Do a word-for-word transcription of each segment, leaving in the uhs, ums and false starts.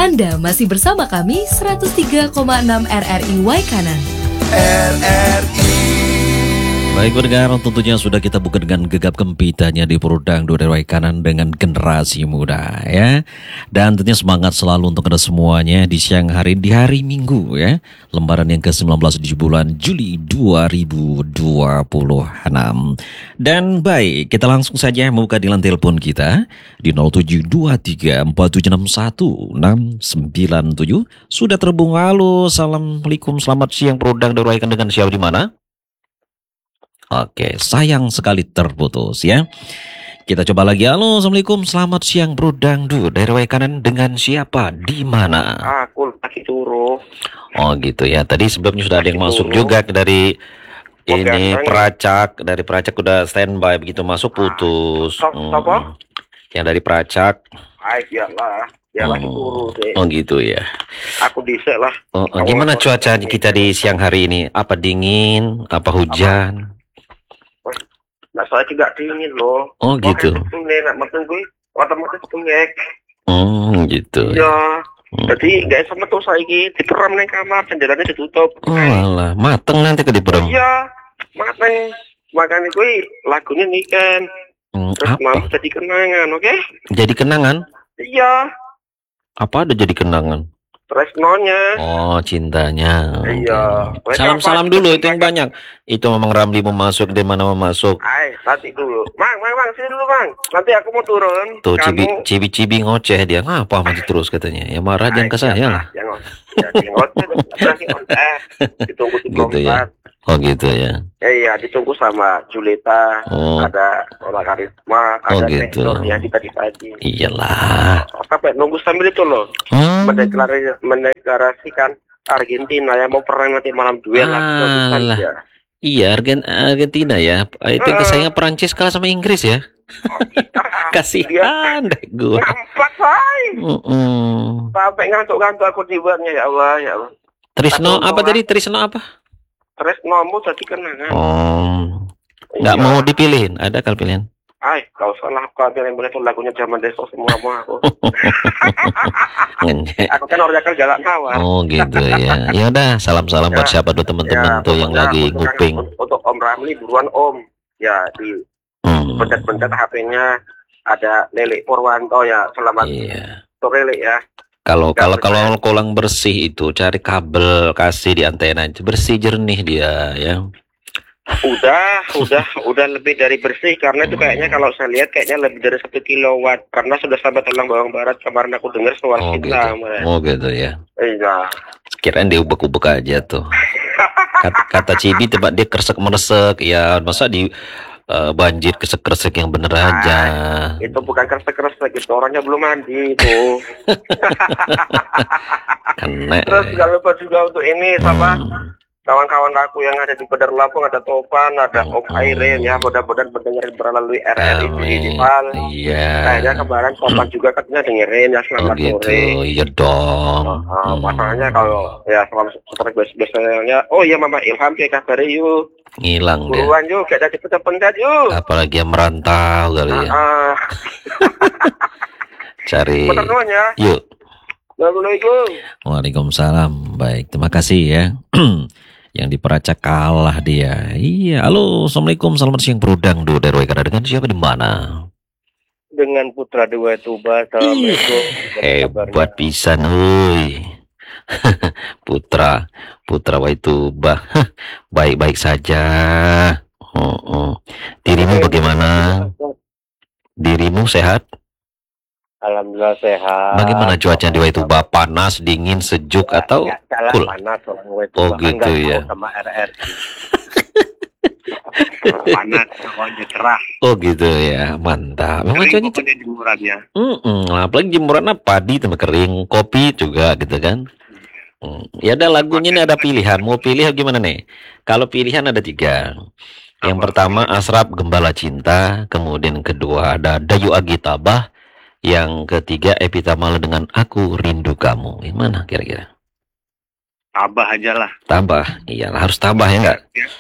Anda masih bersama kami seratus tiga koma enam R R I Waikanan. R R I. Baik pendengar, tentunya sudah kita buka dengan gegap gempitanya di Purudang Dua Waikanan dengan generasi muda ya. Dan tentunya semangat selalu untuk Anda semuanya di siang hari di hari Minggu ya. Lembaran yang ke sembilan belas di bulan Juli dua ribu dua puluh enam. Dan baik, kita langsung saja membuka di line telepon kita di nol tujuh dua tiga empat tujuh enam satu enam sembilan tujuh. Sudah terhubung. Halo, assalamualaikum, selamat siang Purudang Dua Waikanan, dengan siapa di mana? Oke, sayang sekali terputus ya. Kita coba lagi. Halo, assalamualaikum, selamat siang Bro Dangdut. Dari Waikanan, dengan siapa? Di mana? Aku lagi turu. Oh gitu ya. Tadi sebelumnya sudah ada yang Lagi masuk turu. juga dari Oh, ini ganteng. Peracak. Dari Peracak udah standby, begitu masuk putus. Sop- siapa? Yang dari Peracak. Ay, iyalah. Ya lagi turu deh. Oh gitu ya. Aku disek lah. Oh, oh, gimana cuaca kita di siang hari ini? Apa dingin? Apa hujan? Nah, saya juga dingin loh. Oh gitu. Ini nak metu gue otomatis pengek. Hmm gitu. Ya. Hmm. Jadi nggak bisa metu saya ini diperam nih kamar, jendelanya ditutup. Oh alah, mateng nanti ke diperem. Iya. Makanya makanya gue lagunya nih kan. Hmm, Terus mau apa? jadi kenangan, oke? Jadi kenangan? Iya. Apa ada jadi kenangan? Tresnonya. Oh, cintanya. Iya. Oke. Salam-salam dulu, itu yang banyak. Itu memang Ramli mau masuk, di mana mau masuk. Ay, nanti dulu. Mang, mang, mang, sini dulu, Mang. Nanti aku mau turun. Tuh, cibi, Kamu... cibi-cibi ngoceh dia. Ngapa maju terus katanya? Ya marah jangan ke saya lah. Jangan. Ya, ngoceh. Berarti ngoceh. Ditunggu di Gitu ya. Oh gitu ya. Eh, iya, ditunggu sama Julita. Oh. Ada Ola Karisma. Oh, Ada gitu. Tektor yang kita tadi. Iyalah. Sampai nunggu sambil itu loh. Hmm. Mendeklarasi, mendeklarasikan Argentina yang mau perang nanti malam duel lagi. Alah. Ya. Iya, Argen- Argentina ya. Itu yang kesayangan Perancis kalah sama Inggris ya. Kasihan deh gue. Nampak, say. Mm-mm. Sampai ngantuk-ngantuk aku di buatnya, ya Allah, ya Allah. Trisno Satu apa orang. tadi? Trisno apa? Terus nomu jadi kenangan. Oh, nggak Iya. mau dipilihin? Ada kalau pilihan? Ay, kau salah kau yang boleh tuh lagunya zaman deso semua mau aku. Ngenyek. Aku kan orangnya kan galak kawan. Oh gitu ya. Ya udah, salam-salam buat Ya. siapa tuh teman-teman tuh yang pokoknya lagi untuk- nguping. Untuk Om Ramli buruan Om. Ya di Hmm. pencet-pencet H P-nya ada Lele Purwanto ya. Selamat Iya. sore Lele ya. Kalau kalau Nggak kalau kolang bersih itu cari kabel, kasih di antena, bersih jernih dia ya. Udah, udah, udah lebih dari bersih karena itu kayaknya kalau saya lihat kayaknya lebih dari satu kilowatt karena sudah sampai Telang Bawang Barat kemarin aku dengar suara Oh gitu. kita. Mas. Oh gitu ya. Iya. Kirain dia ubek-ubek aja tuh. Kata, kata Cibi tempat dia kresek meresek ya, masa di eh, banjir kresek-kresek yang bener aja. Itu bukan kresek-kresek, itu orangnya belum mandi itu. Kena. Terus ya. jangan lupa juga untuk ini sama Hmm. kawan-kawan aku yang ada di Bandar Lampung, ada Topan, ada Om Hmm. Airin ya, mudah-mudahan mendengar melalui R R I Digital. Iya. Kayaknya kemarin Topan juga katanya dengerin ya, Oh selamat gitu, sore. iya dong. Uh, Hmm. masalahnya kalau ya selamat seperti biasanya, oh iya Mama Ilham kayak kabar yuk, Ngilang dia. buruan yuk, kayak ada cepet-cepet yuk. Apalagi yang merantau kali ya. Ah, Cari. bener semuanya. Yuk. Assalamualaikum. Waalaikumsalam. Baik, terima kasih ya. Yang di Peracak kalah dia. Iya. Halo, assalamualaikum. Selamat siang Perudang Dua dari Waikanan, dengan siapa di mana? Dengan Putra Dewa Tuba. Assalamualaikum. Hebat pisan, hoi. Putra, Putra Waituba. Baik-baik saja. Oh, oh. Dirimu bagaimana? Dirimu sehat? Alhamdulillah sehat. Bagaimana cuaca di Waituba? Panas, dingin, sejuk, atau Nggak salah, cool? panas orang Waituba. Oh, Kan gitu nggak ya. tahu sama R R I. Panas, pokoknya cerah. Oh gitu ya, mantap. Memang cuacanya cerah. Pokoknya jemurannya. Mm-mm, apalagi jemuran apa? Padi tambah kering, kopi juga gitu kan. Hmm. Ya ada lagunya nih, ada pilihan. Mau pilih gimana nih? Kalau pilihan ada tiga. Yang Apa? pertama Asrap Gembala Cinta, kemudian kedua ada Dayu Agitabah, yang ketiga Epita Mala dengan Aku Rindu Kamu. Yang mana kira-kira? Abah aja lah. Tambah, iyalah harus tambah ya enggak?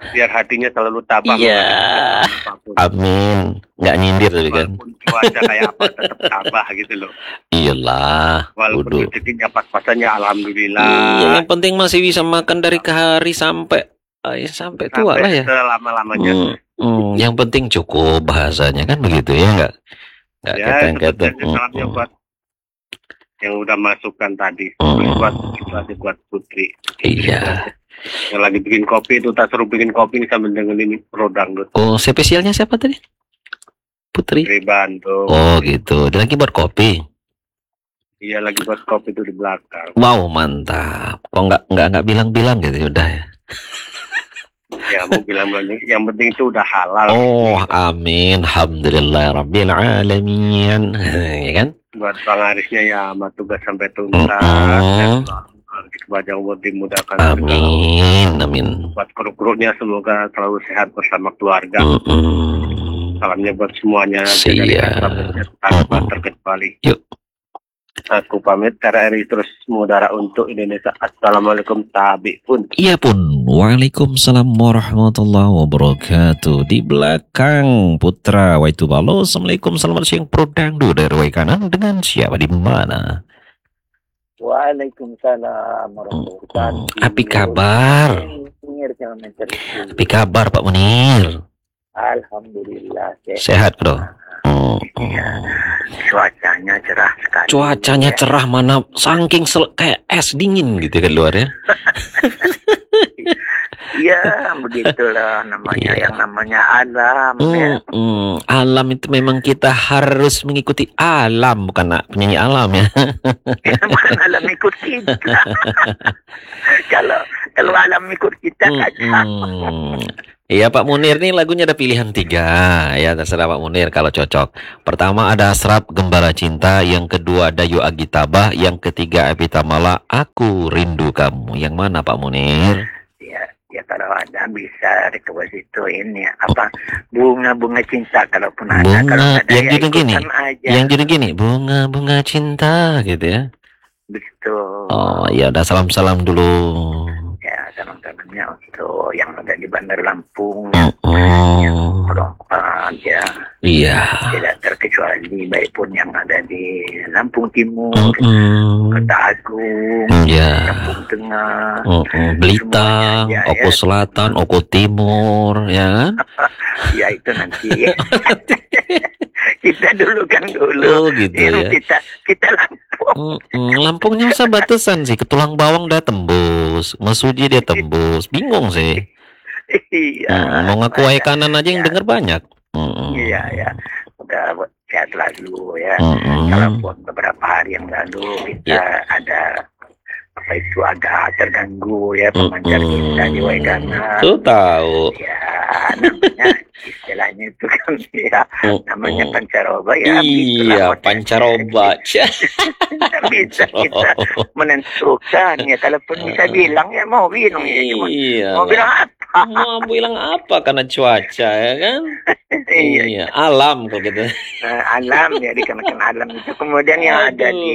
biar hatinya selalu tabah. Iya. Apapun. Amin. Nggak nyindir tapi kan. Walaupun cuaca kayak apa tetap tabah gitu loh. Iyalah. Walaupun Kudu. rezekinya pas-pasannya alhamdulillah. Iya, yang penting masih bisa makan dari ke hari sampai eh, sampai tua lah ya. Selama-lamanya. Hmm, hmm, yang penting cukup bahasanya kan begitu ya nggak? Nggak Ya, keteng-keteng. seperti salamnya Hmm, buat yang udah masukkan tadi. Hmm. Buat itu aja buat Putri. Iya. Yang lagi bikin kopi itu tak suruh bikin kopi sambil dengan ini pro dangdut. Oh, spesialnya siapa tadi? Putri. Dari Bandung. Oh gitu. Dia lagi buat kopi. Iya lagi buat kopi itu di belakang. Wow, mantap. Kok nggak nggak nggak bilang-bilang gitu udah ya? Ya mau bilang bilang yang penting itu udah halal. Oh, amin. Alhamdulillah rabbil alamin. Ya kan? Buat Bang Arisnya ya sama tugas sampai tuntas. Mm-mm. Semoga umur dimudahkan. Amin, amin. Buat kru-krunya semoga selalu sehat bersama keluarga. Mm-mm. Salamnya buat semuanya. Siap. Tanpa Mm-mm. terkecuali. Yuk. Aku pamit. R R I terus mengudara untuk Indonesia. Assalamualaikum tabi pun. Iya pun. Waalaikumsalam warahmatullahi wabarakatuh. Di belakang Putra Waitu Balo. Assalamualaikum, selamat siang Prodangdu dari Waikanan. Dengan siapa di mana? Waalaikumsalam warahmatullahi Hmm, wabarakatuh. Api kabar? Munir jangan mencari. Api kabar Pak Munir? Alhamdulillah. Sehat bro? Hmm, Iya. hmm. Cuacanya cerah sekali. Cuacanya Ya. cerah mana saking sel- kayak es dingin gitu kan luar ya? Iya, begitulah namanya Iya. yang namanya alam. Ya. Hmm, hmm. Alam itu memang kita harus mengikuti alam, bukan nak penyanyi alam ya. Bukan alam ikut kita. kalau kalau alam ikut kita Hmm, kacau. hmm. Iya Pak Munir nih lagunya ada pilihan tiga ya terserah Pak Munir kalau cocok. Pertama ada Serap Gembala Cinta, yang kedua ada Yo Agitabah, yang ketiga Evita Mala Aku Rindu Kamu. Yang mana Pak Munir? Ya, ya kalau ada bisa request itu ini apa bunga-bunga cinta kalaupun ada. Bunga, Kalau ada yang ya judul gini, ikutan aja. Yang judul gini, bunga-bunga cinta gitu ya. Betul. Oh ya udah salam-salam dulu. Ya, salam-salamnya untuk yang ada di Bandar Lampung. Oh, Penumpang ya, iya. tidak terkecuali baik pun yang ada di Lampung Timur, Mm-mm. Kota Agung, Iya. Lampung Tengah. Mm-mm. Belitang, Semuanya aja, Oko ya. Selatan, Oko Timur, ya kan? Ya itu nanti. Kita dulu kan dulu. Oh gitu ya. Kita kita Lampung. Mm-mm. Lampungnya usah batasan sih, ke Tulang Bawang dia tembus, Mesuji dia tembus, bingung sih. Iya. Mm, mau ngaku Waikanan aja yang Ya. denger banyak. Mm-mm. Iya ya. Udah sehat lalu ya. Mm-mm. Kalaupun beberapa hari yang lalu kita Ya. ada apa itu agak terganggu ya pemancar kita di Waikanan. Tuh tahu. Ya namanya istilahnya itu kan ya namanya Mm-mm. pancaroba ya. Iya, pancaroba. Tidak bisa kita menentukan ya. Kalaupun bisa bilang ya mau minum ya. Cuma Iya. mau bilang apa? Mau bilang apa karena cuaca ya kan? Iya. Iya, alam kalau gitu. Nah, alam ya dikenakan alam itu. Kemudian yang ada Aduh. di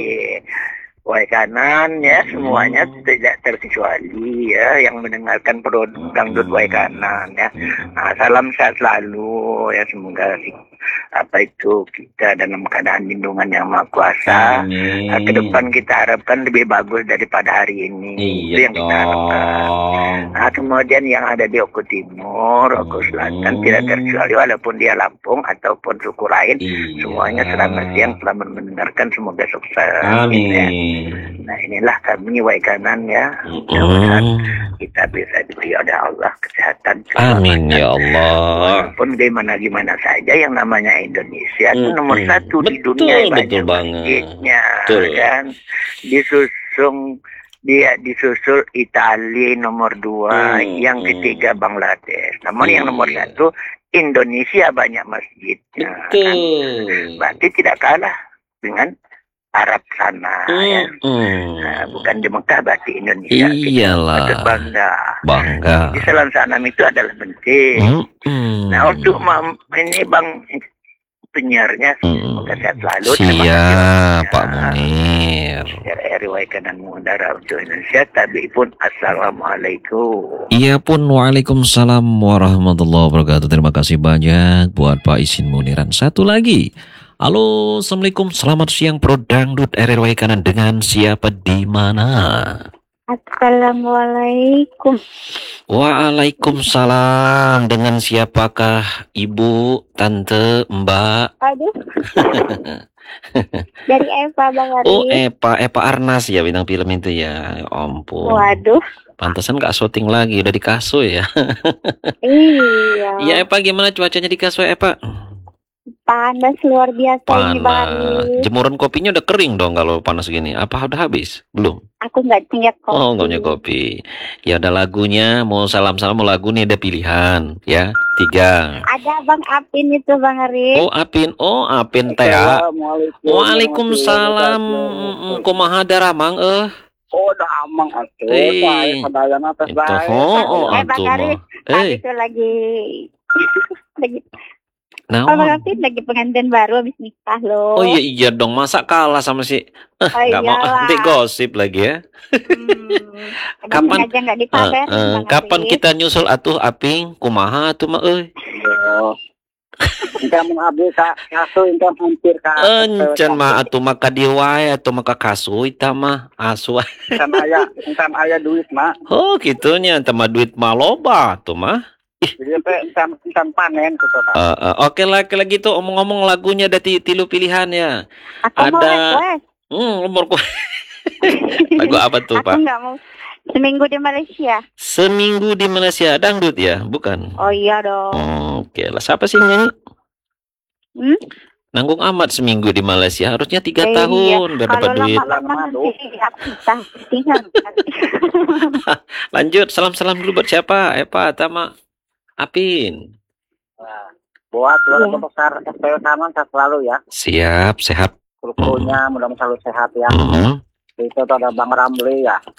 Waikanan ya semuanya tidak terkecuali ya yang mendengarkan produk dangdut Waikanan ya. Nah, salam sehat selalu ya, semoga apa itu kita dalam keadaan lindungan yang maha kuasa. Amin. Nah, ke depan kita harapkan lebih bagus daripada hari ini. Itu Iya yang kita harapkan. dong. Nah, kemudian yang ada di Oko Timur, Oko Selatan Hmm. tidak terkecuali walaupun dia Lampung ataupun suku lain. Iya. Semuanya selamat siang, selamat mendengarkan, semoga sukses. Amin. Ya. Nah inilah kami Waikanan ya. Mudah-mudahan Mm. kita bisa diberi oleh Allah kesehatan. Amin ya Allah. Walaupun gimana-gimana saja yang namanya Indonesia itu Mm-mm. nomor satu di Betul, dunia. betul banyak banget. masjidnya, Betul. kan. Disusung dia disusul Italia nomor dua, Hmm, yang hmm. ketiga Bangladesh. Namun yang nomor Iya. satu Indonesia banyak masjidnya. Kan? Betul. Berarti tidak kalah dengan Arab sana ya. Mm-mm. Nah, bukan di Mekah berarti Indonesia. Iyalah. Kita bangga. Bangga. Di salam salam itu adalah penting. Mm-mm. Nah untuk mem- ini bang penyiarnya. Mm. Semoga sehat selalu. Terima kasih Siap, banyak. Pak Munir. R R I Kanan Mudara untuk Indonesia. Tapi pun assalamualaikum. Iya pun, waalaikumsalam warahmatullahi wabarakatuh. Terima kasih banyak buat Pak Isin Muniran. Satu lagi. Halo, assalamualaikum. Selamat siang, Pro Dangdut R R W Kanan, dengan siapa di mana? Assalamualaikum. Waalaikumsalam. Dengan siapakah Ibu, Tante, Mbak? Aduh. Dari Eva Bang Ari. Oh, Epa, Epa Arnas ya, bintang film itu ya. Ya ampun. Waduh. Pantesan gak syuting lagi, udah di Kaso ya. Iya. Iya, Epa, gimana cuacanya di Kaso, Epa? Panas luar biasa ini Bang Ari. Panas. Jemuran kopinya udah kering dong kalau panas gini. Apa udah habis? Belum? Aku nggak punya kopi. Oh, nggak punya kopi. Ya ada lagunya, mau salam-salam, mau lagu nih ada pilihan, ya. Tiga. Ada Bang Apin itu Bang Ari. Oh, Apin. Oh, Apin teh. Waalaikumsalam. Kumaha daramang eh. Oh, dah amang atuh. Eh. Baik, kedayan atas Itu baik. oh, oh eh Bang antum. Ari. mah. Tadi Eh, itu lagi lagi nah. oh, Bang Apin lagi pengantin baru habis nikah loh. Oh iya iya dong, masa kalah sama si Oh, nggak mau iyalah. nanti gosip lagi ya. Hmm. Kapan- aja nggak Eh, dipamer, eh, Bang kapan Ari. kita nyusul atuh Aping? Kumaha atuh mah euy? Kita mengabdi ka kasu ingkang hampir ka. Encen mah atuh maka diwae atuh maka kasuy tah mah asu. Kan aya, kan aya duit mah. Oh gitunya, teh mah duit mah loba tuh mah. Jadi teh entam entam panen gitu kan. Eh, eh, Oke lah kalau gitu omong-omong lagunya ada ti- tilu pilihan ya. Aku mau ada- request. Hmm, umurku. Lagu apa tuh, Aku Pak? nggak mau seminggu di Malaysia. Seminggu di Malaysia, dangdut ya, bukan? Oh iya dong. Oke lah, siapa sih yang nyanyi? Hmm? Nanggung amat seminggu di Malaysia, harusnya tiga Eh, tahun biar dapat Kalau duit. lama-lama nanti aku tak tinggal. Lanjut, salam-salam dulu buat siapa? Epa, Tama, Apin. Buat Iya. keluarga besar S P W Kanan sehat selalu ya. Siap, sehat. Kru-krunya mudah-mudahan selalu sehat ya. Mhm. Itu tuh ada Bang Ramli ya.